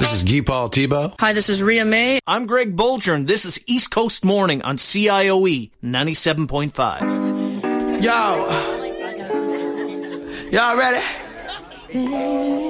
This is Guy Paul Tebow. Hi, this is Rhea May. I'm Greg Bolger, and this is East Coast Morning on CIOE 97.5. Y'all ready?